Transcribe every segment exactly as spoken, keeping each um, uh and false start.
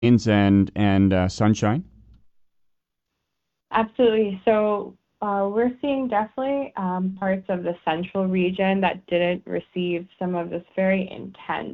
and and uh, sunshine? Absolutely. So uh, we're seeing definitely um, parts of the central region that didn't receive some of this very intense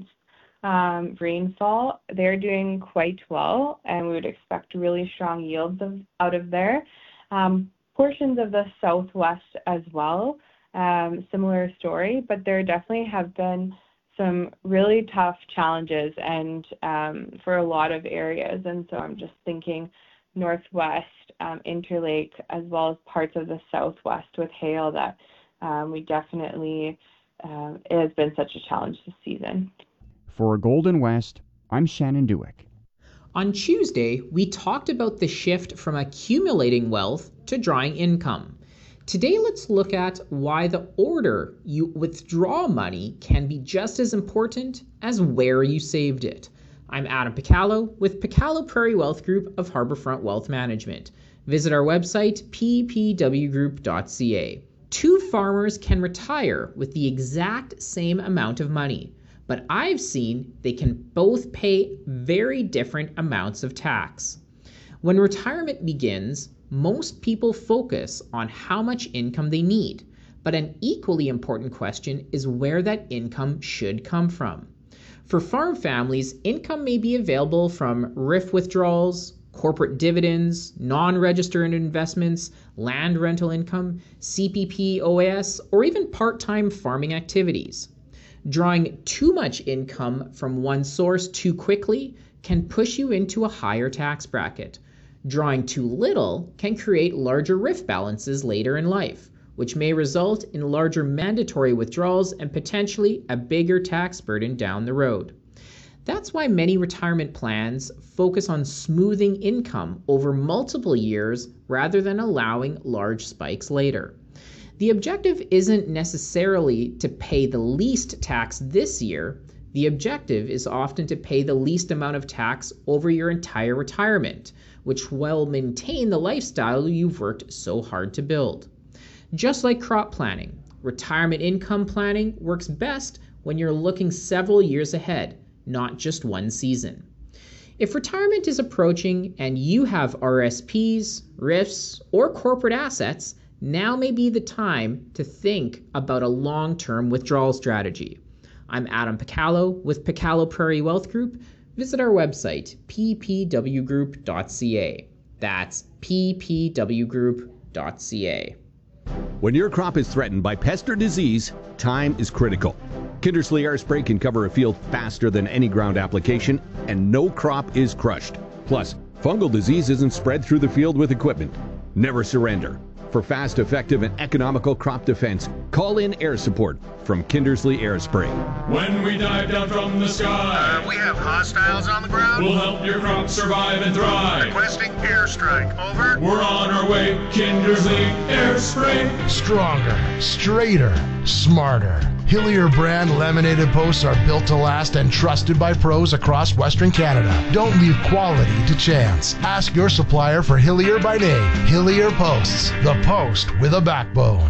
um, rainfall. They're doing quite well, and we would expect really strong yields of, out of there. Um, portions of the southwest as well, um, similar story, but there definitely have been some really tough challenges and um, for a lot of areas. And so I'm just thinking northwest, um, Interlake, as well as parts of the southwest with hail that um, we definitely, uh, it has been such a challenge this season. For Golden West, I'm Shannon Dewick. On Tuesday, we talked about the shift from accumulating wealth to drawing income. Today, let's look at why the order you withdraw money can be just as important as where you saved it. I'm Adam Picallo with Picallo Prairie Wealth Group of Harbourfront Wealth Management. Visit our website, p p w group dot c a. Two farmers can retire with the exact same amount of money, but I've seen they can both pay very different amounts of tax. When retirement begins, most people focus on how much income they need, but an equally important question is where that income should come from. For farm families, income may be available from R I F withdrawals, corporate dividends, non-registered investments, land rental income, C P P O A S, or even part-time farming activities. Drawing too much income from one source too quickly can push you into a higher tax bracket. Drawing too little can create larger R I F balances later in life, which may result in larger mandatory withdrawals and potentially a bigger tax burden down the road. That's why many retirement plans focus on smoothing income over multiple years rather than allowing large spikes later. The objective isn't necessarily to pay the least tax this year. The objective is often to pay the least amount of tax over your entire retirement, which will maintain the lifestyle you've worked so hard to build. Just like crop planning, retirement income planning works best when you're looking several years ahead, not just one season. If retirement is approaching and you have R S Ps, R I Fs, or corporate assets, now may be the time to think about a long-term withdrawal strategy. I'm Adam Picallo with Picallo Prairie Wealth Group. Visit our website, p p w group dot c a. That's p p w group dot c a. When your crop is threatened by pest or disease, time is critical. Kindersley Air Spray can cover a field faster than any ground application, and no crop is crushed. Plus, fungal disease isn't spread through the field with equipment. Never surrender. For fast, effective, and economical crop defense, call in air support from Kindersley Air Spray. When we dive down from the sky, uh, we have hostiles on the ground. We'll help your crop survive and thrive. Requesting airstrike, over. We're on our way, Kindersley Air Spray. Stronger, straighter, smarter. Hillier brand laminated posts are built to last and trusted by pros across Western Canada. Don't leave quality to chance. Ask your supplier for Hillier by name. Hillier Posts, the post with a backbone.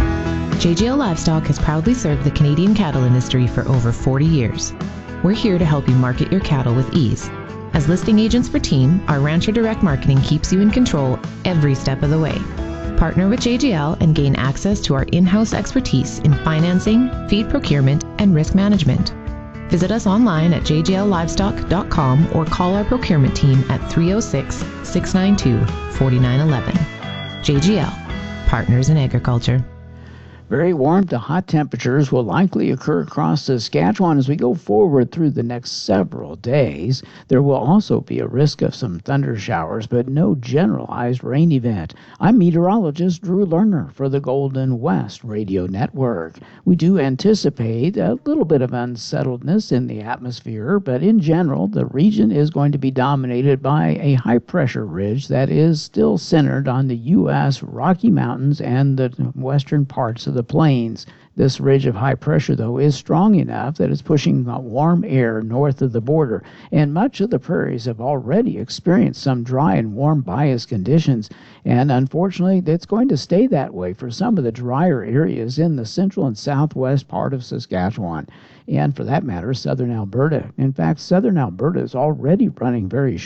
J G L Livestock has proudly served the Canadian cattle industry for over forty years. We're here to help you market your cattle with ease. As listing agents for Team, our Rancher Direct Marketing keeps you in control every step of the way. Partner with J G L and gain access to our in-house expertise in financing, feed procurement, and risk management. Visit us online at j g l livestock dot com or call our procurement team at three oh six, six nine two, four nine one one. J G L, Partners in Agriculture. Very warm to hot temperatures will likely occur across Saskatchewan as we go forward through the next several days. There will also be a risk of some thunder showers, but no generalized rain event. I'm meteorologist Drew Lerner for the Golden West Radio Network. We do anticipate a little bit of unsettledness in the atmosphere, but in general, the region is going to be dominated by a high-pressure ridge that is still centered on the U S Rocky Mountains and the western parts of the plains. This ridge of high pressure, though, is strong enough that it's pushing warm air north of the border, and much of the prairies have already experienced some dry and warm bias conditions, and unfortunately, it's going to stay that way for some of the drier areas in the central and southwest part of Saskatchewan, and for that matter, southern Alberta. In fact, southern Alberta is already running very